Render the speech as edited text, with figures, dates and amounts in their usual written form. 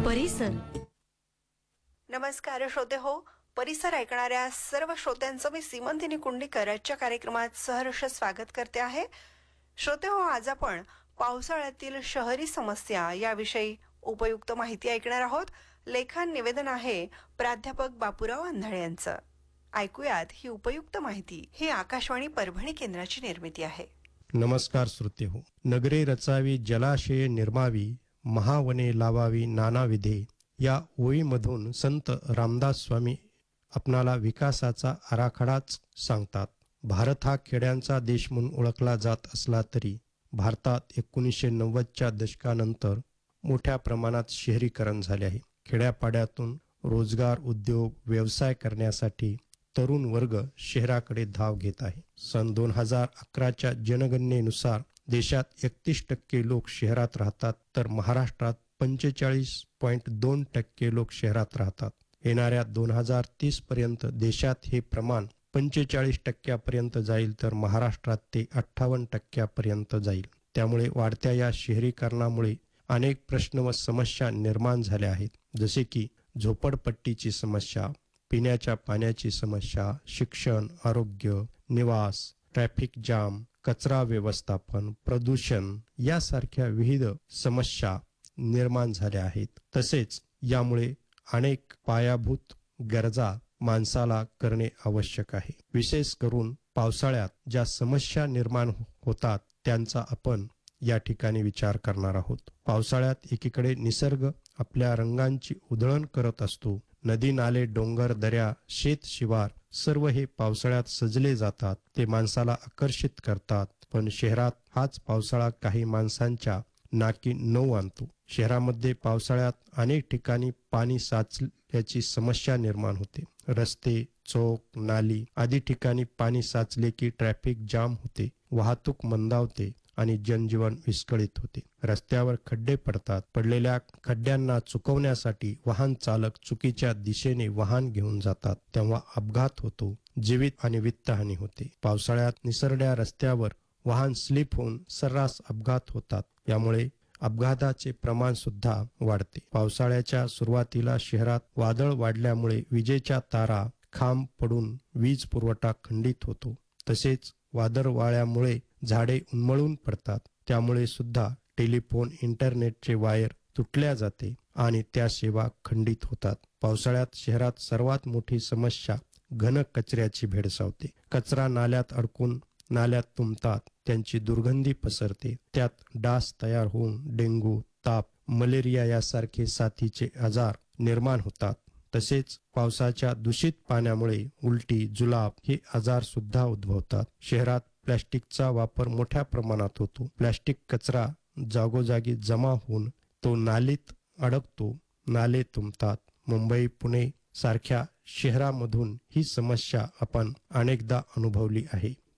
परिसर. नमस्कार श्रोते हो, परिसर ऐकणाऱ्या सर्व श्रोत्यांचं मी सीमंतिनी कुंडीकर आजच्या कार्यक्रमात सहर्ष स्वागत करते आहे. श्रोते हो, आज आपण पावसाळ्यातील शहरी समस्या याविषयी उपयुक्त माहिती ऐकणार आहोत. लेखन निवेदन आहे प्राध्यापक बापूराव अंधाळे यांचं. ऐकूयात ही उपयुक्त माहिती. ही आकाशवाणी परभणी केंद्राची निर्मिती आहे. नमस्कार श्रोते हो. नगरे रचावी, जलाशये निर्मावी, महावने लावावी नानाविधे या ओळीमधून संत रामदास स्वामी आपणाला विकासाचा आराखडाच सांगतात. भारत हा खेड्यांचा देश म्हणून ओळखला जात असला तरी भारतात 1990च्या दशकानंतर मोठ्या प्रमाणात शहरीकरण झाले आहे. खेड्यापाड्यातून रोजगार, उद्योग, व्यवसाय करण्यासाठी तरुण वर्ग शहराकडे धाव घेत आहे. सन 2011च्या जनगणनेनुसार देशात 31% लोक शहरात राहतात, तर महाराष्ट्रात 45.2% लोक शहरात राहतात. येणाऱ्या 2030 पर्यंत देशात हे प्रमाण 45% जाईल, तर महाराष्ट्रात ते 58% जाईल. त्यामुळे वाढत्या या शहरीकरणामुळे अनेक प्रश्न व समस्या निर्माण झाल्या आहेत, जसे की झोपडपट्टीची समस्या, पिण्याच्या पाण्याची समस्या, शिक्षण, आरोग्य, निवास, ट्रॅफिक जाम, कचरा व्यवस्थापन, प्रदूषण यासारख्या विविध समस्या निर्माण झाल्या आहेत. तसेच यामुळे अनेक पायाभूत गरजा माणसाला करणे आवश्यक आहे. विशेष करून पावसाळ्यात ज्या समस्या निर्माण होतात त्यांचा आपण या ठिकाणी विचार करणार आहोत. पावसाळ्यात एकीकडे निसर्ग आपल्या रंगांची उधळण करत असतो. नदी, नाले, डोंगर, दऱ्या, शेत, शिवार सर्व हे पावसाळ्यात सजले जातात. ते माणसाला आकर्षित करतात. पण शहरात हाच पावसाळा काही माणसांच्या नाकी नऊ आणतो. शहरामध्ये पावसाळ्यात अनेक ठिकाणी पाणी साचल्याची समस्या निर्माण होते. रस्ते, चौक, नाली आदी ठिकाणी पाणी साचले की ट्रॅफिक जाम होते, वाहतूक मंदावते आणि जनजीवन विस्कळीत होते. रस्त्यावर खड्डे पडतात. पडलेल्या खड्ड्यांना चुकवण्यासाठी वाहन चालक चुकीच्या दिशेने वाहन घेऊन जातात, तेव्हा अपघात होतो, जीवित आणि वित्तहानी होते. पावसाळ्यात निसरड्या रस्त्यावर वाहन स्लिप होऊन सर्रास अपघात होतात. यामुळे अपघाताचे प्रमाण सुद्धा वाढते. पावसाळ्याच्या सुरुवातीला शहरात वादळ वाढल्यामुळे विजेच्या तारा, खांब पडून वीज पुरवठा खंडित होतो. तसेच वादळवाऱ्यामुळे झाडे उन्मळून पडतात. त्यामुळे सुद्धा टेलिफोन, इंटरनेटचे वायर तुटल्या जाते आणि त्या सेवा खंडित होतात. पावसाळ्यात शहरात सर्वात मोठी समस्या घन कचऱ्याची भेडसावते. कचरा नाल्यात अडकून नाल्यात तुंबतात, त्यांची दुर्गंधी पसरते. त्यात डास तयार होऊन डेंग्यू, ताप, मलेरिया यासारखे साथीचे आजार निर्माण होतात. तसेच पावसाच्या दूषित पाण्यामुळे उलटी, जुलाब हे आजार सुद्धा उद्भवतात. शहरात प्लॅस्टिकचा वापर मोठ्या प्रमाणात होतो. प्लॅस्टिक कचरा जागोजागी जमा होऊन तो नालीत अडकतो, नाले तुंबतात. मुंबई, पुणे सारख्या शहरामधून ही समस्या आपण अनेकदा अनुभवली आहे.